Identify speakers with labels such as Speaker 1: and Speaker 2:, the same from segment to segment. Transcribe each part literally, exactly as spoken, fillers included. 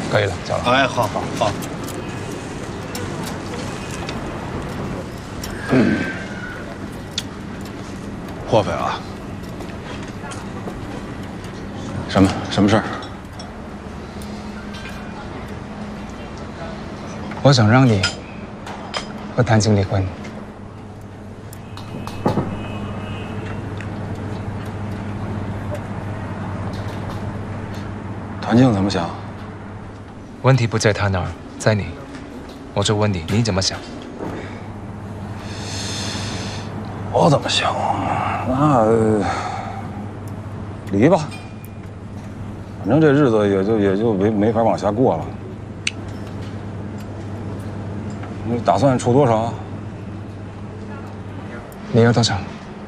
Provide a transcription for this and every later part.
Speaker 1: 可以了，交了。
Speaker 2: 哎，好好好。
Speaker 3: 嗯，霍飞啊，什么什么事儿？
Speaker 1: 我想让你和谭静离婚。
Speaker 3: 谭静怎么想？
Speaker 1: 问题不在他那儿，在你。我就问你，你怎么想？
Speaker 3: 我怎么想？那离吧，反正这日子也就也就没没法往下过了。你打算出多少？
Speaker 1: 你要多少？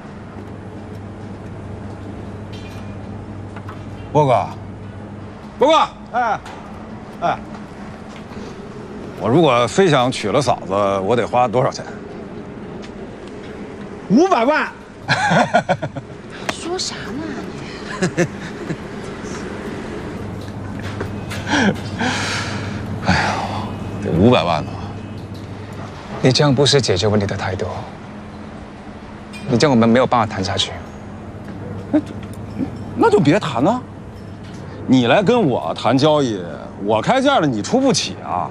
Speaker 3: 波哥，波哥，
Speaker 2: 哎，哎，
Speaker 3: 我如果非想娶了嫂子，我得花多少钱？
Speaker 2: 五百万。
Speaker 4: 说啥呢你？
Speaker 3: 哎呀，得五百万呢。
Speaker 1: 你这样不是解决问题的态度，你这样我们没有办法谈下去。
Speaker 3: 那那就别谈了。你来跟我谈交易，我开价了，你出不起啊。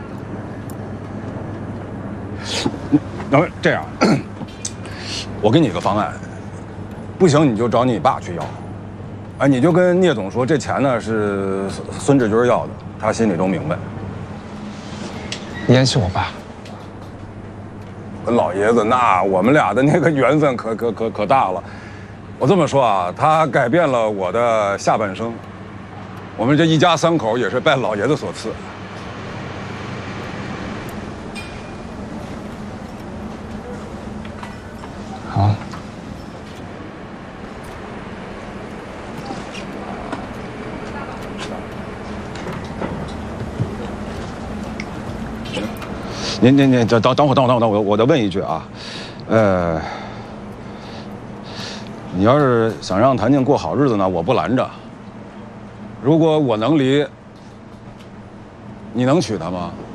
Speaker 3: 要不这样，我给你个方案，不行你就找你爸去要。哎，你就跟聂总说，这钱呢是孙志军要的，他心里都明白。
Speaker 1: 你认识我爸？
Speaker 3: 跟老爷子那我们俩的那个缘分可可可可大了。我这么说啊，他改变了我的下半生。我们这一家三口也是拜老爷子所赐。
Speaker 1: 好。
Speaker 3: 您您您，等等等会儿等会儿等会儿，我我再问一句啊，呃，你要是想让谭静过好日子呢，我不拦着。如果我能离，你能娶她吗？